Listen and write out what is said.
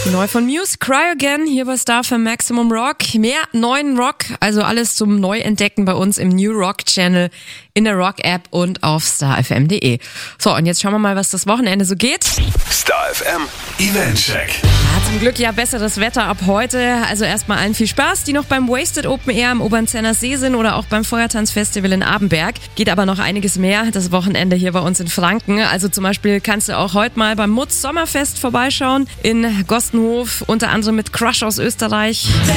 Neu von Muse, Cry Again, hier bei Star für Maximum Rock. Mehr neuen Rock, also alles zum Neuentdecken bei uns im New Rock Channel, in der Rock App und auf starfm.de. So, und jetzt schauen wir mal, was das Wochenende so geht. Star FM Eventcheck. Ja, zum Glück ja besseres Wetter ab heute. Also erstmal allen viel Spaß, die noch beim Wasted Open Air am Obernzenner See sind oder auch beim Feuertanzfestival in Abenberg. Geht aber noch einiges mehr das Wochenende hier bei uns in Franken. Also zum Beispiel kannst du auch heute mal beim Mutz Sommerfest vorbeischauen in Gostenhof, unter anderem mit Crush aus Österreich.